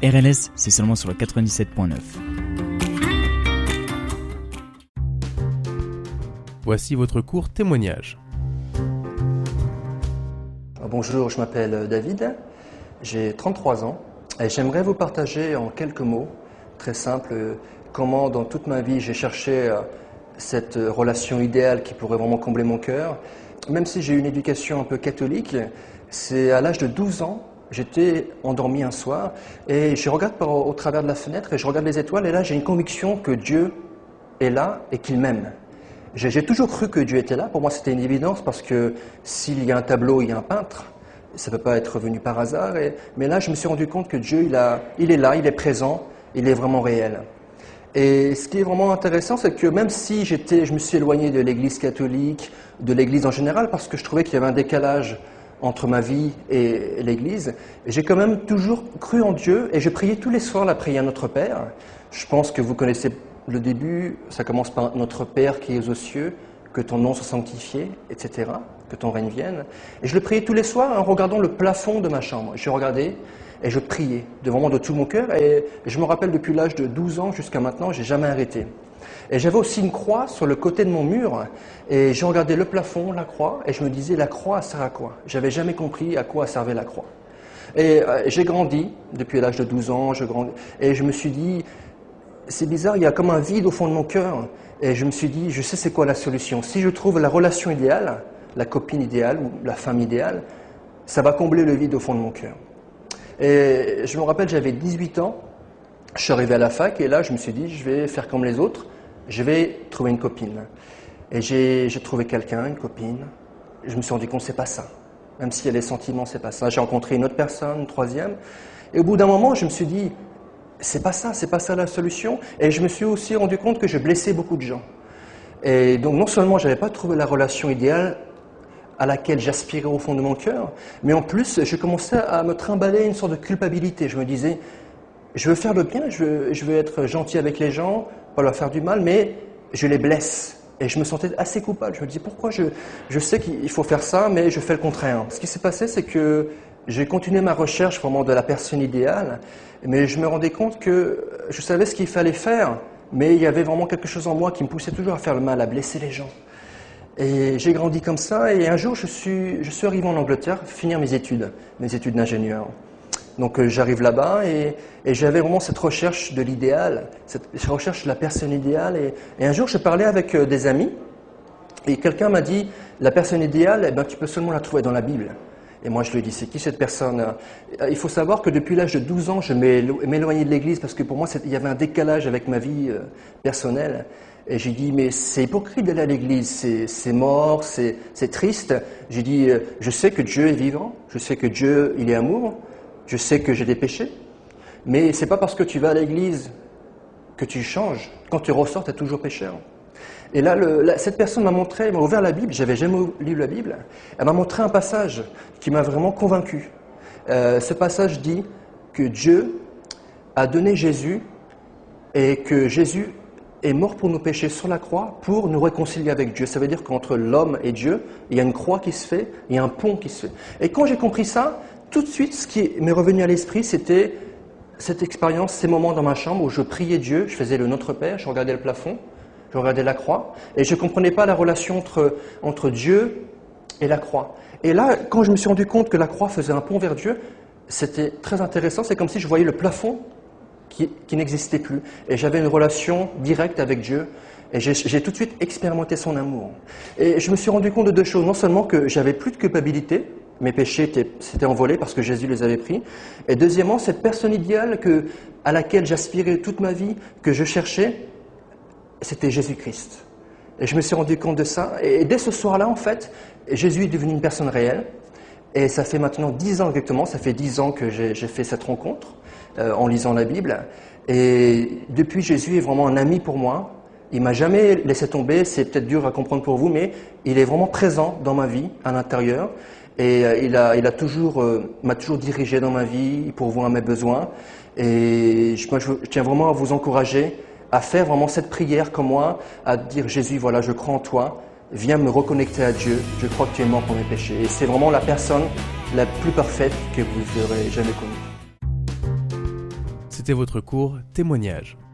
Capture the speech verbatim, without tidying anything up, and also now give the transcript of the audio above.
R L S, c'est seulement sur le quatre-vingt-dix-sept point neuf. Voici votre court témoignage. Bonjour, je m'appelle David, j'ai trente-trois ans et j'aimerais vous partager en quelques mots, très simples, comment dans toute ma vie j'ai cherché cette relation idéale qui pourrait vraiment combler mon cœur. Même si j'ai eu une éducation un peu catholique, c'est à l'âge de douze ans, j'étais endormi un soir et je regarde par, au travers de la fenêtre et je regarde les étoiles et là j'ai une conviction que Dieu est là et qu'il m'aime. J'ai, j'ai toujours cru que Dieu était là, pour moi c'était une évidence parce que s'il y a un tableau, il y a un peintre, ça ne peut pas être venu par hasard. Et, mais là je me suis rendu compte que Dieu il, a, il est là, il est présent, il est vraiment réel. Et ce qui est vraiment intéressant, c'est que même si j'étais, je me suis éloigné de l'église catholique, de l'église en général, parce que je trouvais qu'il y avait un décalage entre ma vie et l'église, j'ai quand même toujours cru en Dieu et je priais tous les soirs la prière Notre Père. Je pense que vous connaissez le début, ça commence par Notre Père qui es aux cieux, que ton nom soit sanctifié, et cetera, que ton règne vienne. Et je le priais tous les soirs en regardant le plafond de ma chambre. Je regardais et je priais de vraiment de tout mon cœur et je me rappelle depuis l'âge de douze ans jusqu'à maintenant, j'ai jamais arrêté. Et j'avais aussi une croix sur le côté de mon mur et je regardais le plafond, la croix et je me disais la croix sert à quoi? J'avais jamais compris à quoi servait la croix. Et euh, j'ai grandi depuis l'âge de douze ans, je grandis, et je me suis dit c'est bizarre, il y a comme un vide au fond de mon cœur et je me suis dit je sais c'est quoi la solution. Si je trouve la relation idéale, la copine idéale ou la femme idéale, ça va combler le vide au fond de mon cœur. Et je me rappelle, j'avais dix-huit ans, je suis arrivé à la fac et là je me suis dit je vais faire comme les autres, je vais trouver une copine. Et j'ai, j'ai trouvé quelqu'un, une copine, je me suis rendu compte c'est pas ça. Même s'il y a les sentiments, c'est pas ça. J'ai rencontré une autre personne, une troisième, et au bout d'un moment je me suis dit c'est pas ça, c'est pas ça la solution. Et je me suis aussi rendu compte que je blessais beaucoup de gens. Et donc non seulement j'avais pas trouvé la relation idéale à laquelle j'aspirais au fond de mon cœur, mais en plus, je commençais à me trimballer une sorte de culpabilité. Je me disais, je veux faire le bien, je veux, je veux être gentil avec les gens, pas leur faire du mal, mais je les blesse. Et je me sentais assez coupable. Je me disais, pourquoi je, je sais qu'il faut faire ça, mais je fais le contraire. Ce qui s'est passé, c'est que j'ai continué ma recherche vraiment de la personne idéale, mais je me rendais compte que je savais ce qu'il fallait faire, mais il y avait vraiment quelque chose en moi qui me poussait toujours à faire le mal, à blesser les gens. Et j'ai grandi comme ça et un jour je suis, je suis arrivé en Angleterre finir mes études, mes études d'ingénieur. Donc euh, j'arrive là-bas et, et j'avais vraiment cette recherche de l'idéal, cette recherche de la personne idéale. Et, et un jour je parlais avec euh, des amis et quelqu'un m'a dit la personne idéale, eh ben, tu peux seulement la trouver dans la Bible. Et moi je lui ai dit c'est qui cette personne? Il faut savoir que depuis l'âge de douze ans je m'éloignais de l'église parce que pour moi il y avait un décalage avec ma vie euh, personnelle. Et j'ai dit, mais c'est hypocrite d'aller à l'église, c'est, c'est mort, c'est, c'est triste. J'ai dit, euh, je sais que Dieu est vivant, je sais que Dieu, il est amour, je sais que j'ai des péchés, mais c'est pas parce que tu vas à l'église que tu changes. Quand tu ressors, tu es toujours pécheur. Et là, le, la, cette personne m'a montré, m'a ouvert la Bible, j'avais jamais lu la Bible, elle m'a montré un passage qui m'a vraiment convaincu. Euh, ce passage dit que Dieu a donné Jésus et que Jésus est mort pour nos péchés sur la croix pour nous réconcilier avec Dieu. Ça veut dire qu'entre l'homme et Dieu, il y a une croix qui se fait, il y a un pont qui se fait. Et quand j'ai compris ça, tout de suite, ce qui m'est revenu à l'esprit, c'était cette expérience, ces moments dans ma chambre où je priais Dieu, je faisais le Notre Père, je regardais le plafond, je regardais la croix, et je ne comprenais pas la relation entre, entre Dieu et la croix. Et là, quand je me suis rendu compte que la croix faisait un pont vers Dieu, c'était très intéressant, c'est comme si je voyais le plafond Qui, qui n'existait plus. Et j'avais une relation directe avec Dieu. Et j'ai, j'ai tout de suite expérimenté son amour. Et je me suis rendu compte de deux choses. Non seulement que j'avais plus de culpabilité, mes péchés étaient, s'étaient envolés parce que Jésus les avait pris. Et deuxièmement, cette personne idéale que, à laquelle j'aspirais toute ma vie, que je cherchais, c'était Jésus-Christ. Et je me suis rendu compte de ça. Et dès ce soir-là, en fait, Jésus est devenu une personne réelle. Et ça fait maintenant dix ans exactement, ça fait dix ans que j'ai, j'ai fait cette rencontre. Euh, en lisant la Bible. Et depuis, Jésus est vraiment un ami pour moi. Il m'a jamais laissé tomber. C'est peut-être dur à comprendre pour vous, mais il est vraiment présent dans ma vie, à l'intérieur. Et euh, il a, il a toujours, euh, m'a toujours dirigé dans ma vie, il pourvoit à mes besoins. Et je, moi, je tiens vraiment à vous encourager à faire vraiment cette prière comme moi, à dire Jésus, voilà, je crois en toi. Viens me reconnecter à Dieu. Je crois que tu es mort pour mes péchés. Et c'est vraiment la personne la plus parfaite que vous aurez jamais connue. Écoutez votre cours témoignage.